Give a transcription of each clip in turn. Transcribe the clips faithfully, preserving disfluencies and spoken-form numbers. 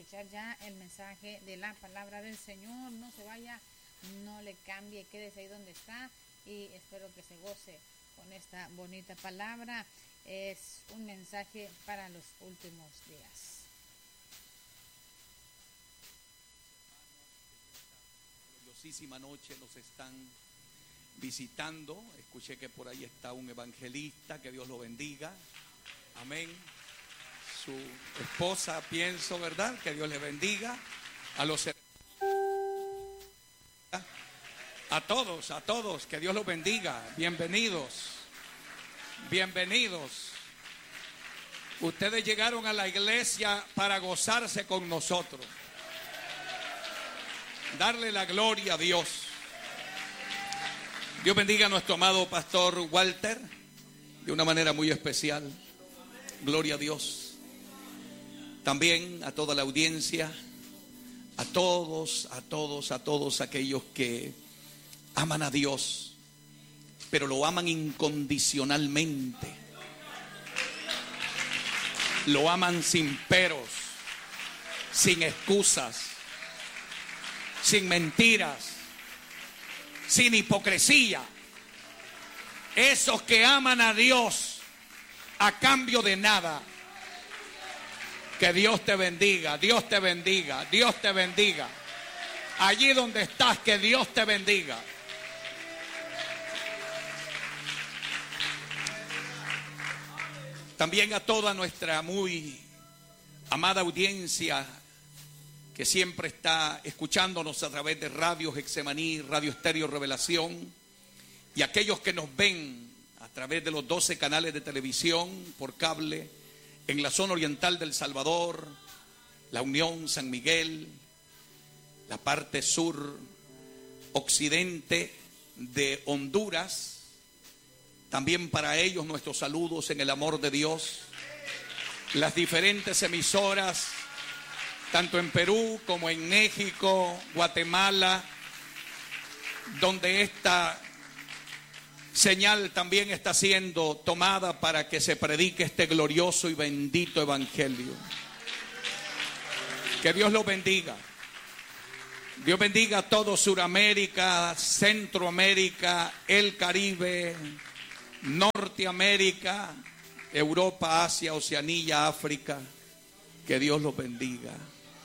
escuchar ya el mensaje de la palabra del Señor. No se vaya, no le cambie, quédese ahí donde está y espero que se goce con esta bonita palabra. Es un mensaje para los últimos días. Gloriosísima noche nos están visitando. Escuché que por ahí está un evangelista, que Dios lo bendiga. Amén. Su esposa, pienso, ¿verdad? Que Dios le bendiga. A los a todos, a todos, que Dios los bendiga. Bienvenidos. Bienvenidos. Ustedes llegaron a la iglesia para gozarse con nosotros. Darle la gloria a Dios. Dios bendiga a nuestro amado pastor Walter de una manera muy especial. Gloria a Dios. También a toda la audiencia, a todos, a todos, a todos aquellos que aman a Dios, pero lo aman incondicionalmente. Lo aman sin peros, sin excusas, sin mentiras, sin hipocresía. Esos que aman a Dios a cambio de nada. Que Dios te bendiga, Dios te bendiga, Dios te bendiga. Allí donde estás, que Dios te bendiga. También a toda nuestra muy amada audiencia que siempre está escuchándonos a través de Radio Getsemaní, Radio Estéreo Revelación, y aquellos que nos ven a través de los doce canales de televisión por cable en la zona oriental del Salvador, La Unión, San Miguel, la parte sur occidente de Honduras. También para ellos nuestros saludos en el amor de Dios. Las diferentes emisoras, tanto en Perú como en México, Guatemala, donde esta señal también está siendo tomada para que se predique este glorioso y bendito evangelio. Que Dios los bendiga. Dios bendiga a todo Suramérica, Centroamérica, el Caribe, Norteamérica, Europa, Asia, Oceanía, África. Que Dios los bendiga.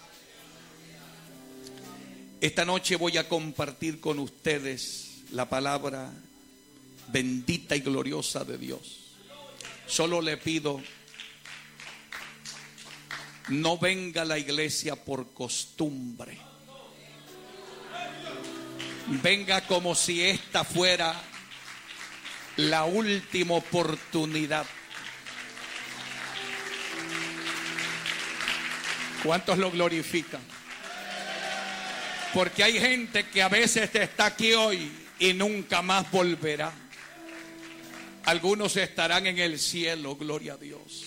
Esta noche voy a compartir con ustedes la palabra bendita y gloriosa de Dios. Solo le pido, no venga a la iglesia por costumbre. Venga como si esta fuera la última oportunidad. ¿Cuántos lo glorifican? Porque hay gente que a veces está aquí hoy y nunca más volverá. Algunos estarán en el cielo, gloria a Dios.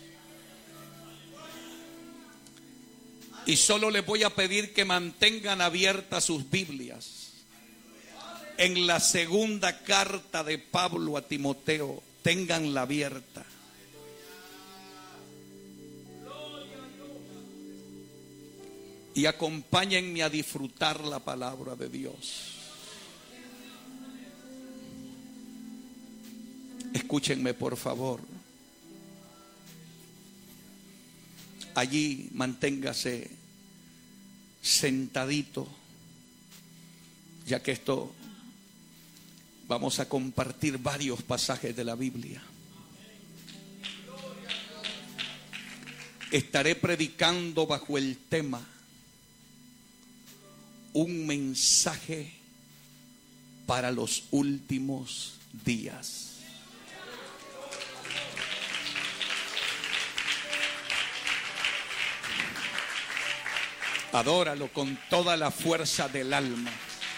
Y solo les voy a pedir que mantengan abiertas sus Biblias. En la segunda carta de Pablo a Timoteo, ténganla abierta. Y acompáñenme a disfrutar la palabra de Dios. Escúchenme, por favor. Allí manténgase sentadito, ya que esto vamos a compartir varios pasajes de la Biblia. Estaré predicando bajo el tema un mensaje para los últimos días. Adóralo con toda la fuerza del alma.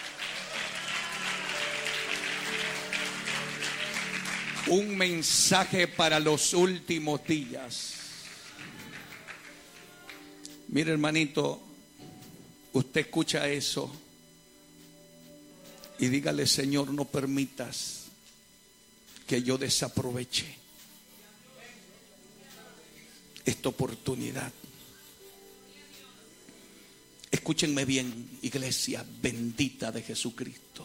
Un mensaje para los últimos días. Mire, hermanito, usted escucha eso y dígale: Señor, no permitas que yo desaproveche esta oportunidad. Escúchenme bien, iglesia bendita de Jesucristo.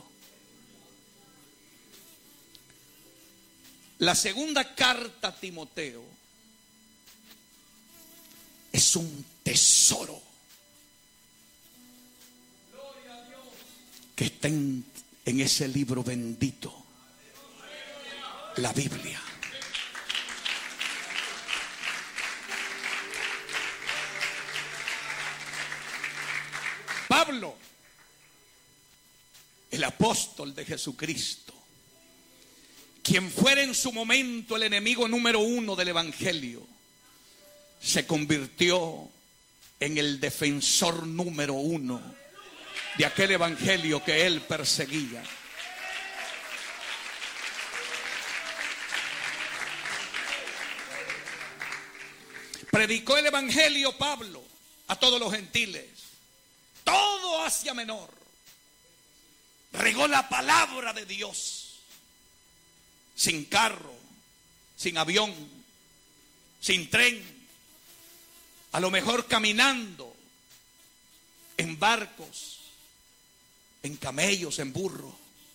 La segunda carta a Timoteo es un tesoro que está en, en ese libro bendito, la Biblia. Pablo, el apóstol de Jesucristo, quien fuera en su momento el enemigo número uno del evangelio, se convirtió en el defensor número uno de aquel evangelio que él perseguía. Predicó el evangelio Pablo a todos los gentiles, todo Asia Menor. Regó la palabra de Dios, sin carro, sin avión, sin tren, a lo mejor caminando, en barcos, en camellos, en burros.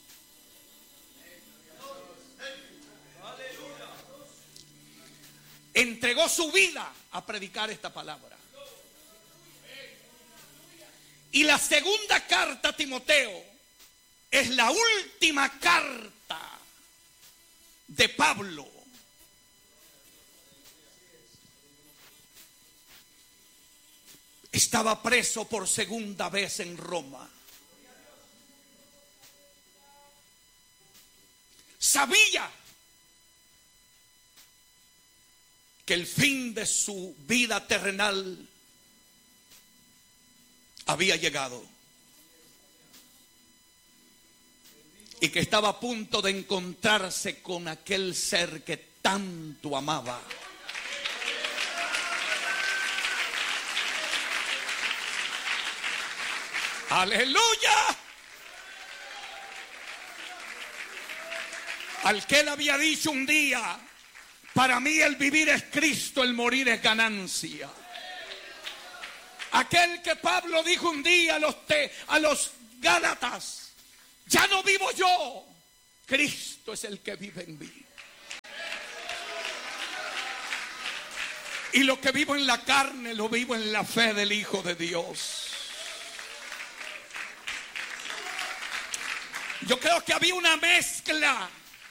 Entregó su vida a predicar esta palabra. Y la segunda carta a Timoteo es la última carta de Pablo. Estaba preso por segunda vez en Roma. Sabía que el fin de su vida terrenal había llegado y que estaba a punto de encontrarse con aquel ser que tanto amaba. ¡Aleluya! Al que él había dicho un día: para mí el vivir es Cristo, el morir es ganancia. Aquel que Pablo dijo un día a los, te, a los Gálatas: ya no vivo yo, Cristo es el que vive en mí. Y lo que vivo en la carne lo vivo en la fe del Hijo de Dios. Yo creo que había una mezcla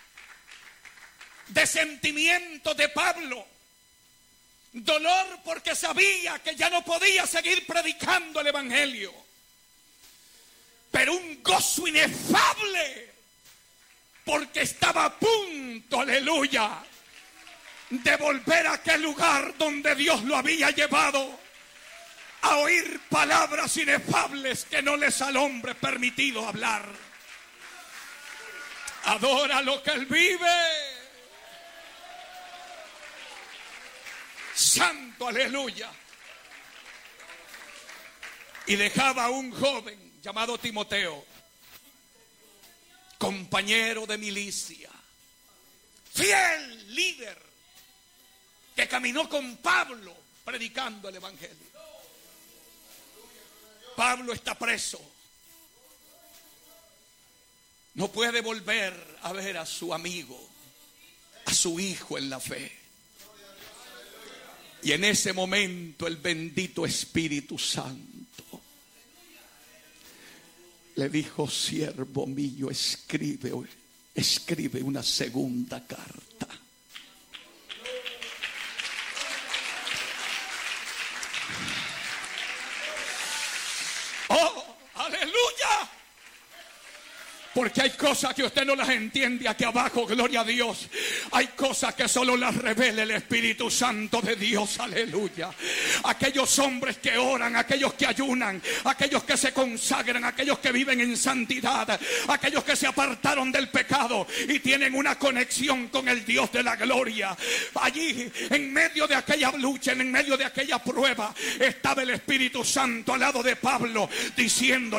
de sentimientos de Pablo. Dolor porque sabía que ya no podía seguir predicando el evangelio, pero un gozo inefable porque estaba a punto, aleluya, de volver a aquel lugar donde Dios lo había llevado, a oír palabras inefables que no les al hombre permitido hablar. Adora lo que él vive. Santo, aleluya. Y dejaba a un joven llamado Timoteo, compañero de milicia, fiel líder, que caminó con Pablo predicando el evangelio. Pablo está preso. No puede volver a ver a su amigo, a su hijo en la fe. Y en ese momento el bendito Espíritu Santo le dijo: siervo mío, escribe, escribe una segunda carta. ¡Oh, aleluya! Porque hay cosas que usted no las entiende aquí abajo, gloria a Dios. Hay cosas que solo las revela el Espíritu Santo de Dios, aleluya. Aquellos hombres que oran, aquellos que ayunan, aquellos que se consagran, aquellos que viven en santidad, aquellos que se apartaron del pecado y tienen una conexión con el Dios de la gloria. Allí, en medio de aquella lucha, en medio de aquella prueba, estaba el Espíritu Santo al lado de Pablo, diciendo: